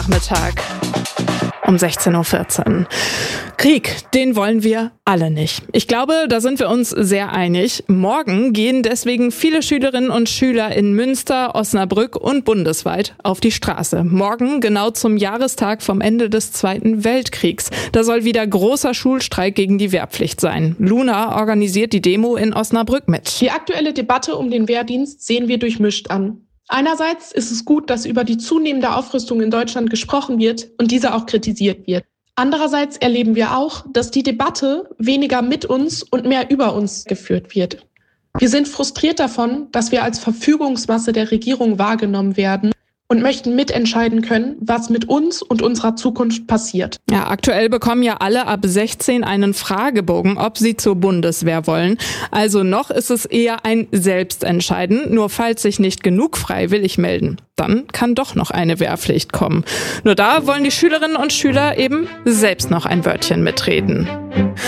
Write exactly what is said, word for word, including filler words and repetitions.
Nachmittag um sechzehn Uhr vierzehn. Krieg, den wollen wir alle nicht. Ich glaube, da sind wir uns sehr einig. Morgen gehen deswegen viele Schülerinnen und Schüler in Münster, Osnabrück und bundesweit auf die Straße. Morgen genau zum Jahrestag vom Ende des Zweiten Weltkriegs. Da soll wieder großer Schulstreik gegen die Wehrpflicht sein. Luna organisiert die Demo in Osnabrück mit. Die aktuelle Debatte um den Wehrdienst sehen wir durchmischt an. Einerseits ist es gut, dass über die zunehmende Aufrüstung in Deutschland gesprochen wird und diese auch kritisiert wird. Andererseits erleben wir auch, dass die Debatte weniger mit uns und mehr über uns geführt wird. Wir sind frustriert davon, dass wir als Verfügungsmasse der Regierung wahrgenommen werden und möchten mitentscheiden können, was mit uns und unserer Zukunft passiert. Ja, aktuell bekommen ja alle ab sechzehn einen Fragebogen, ob sie zur Bundeswehr wollen. Also noch ist es eher ein Selbstentscheiden. Nur falls sich nicht genug freiwillig melden, dann kann doch noch eine Wehrpflicht kommen. Nur da wollen die Schülerinnen und Schüler eben selbst noch ein Wörtchen mitreden.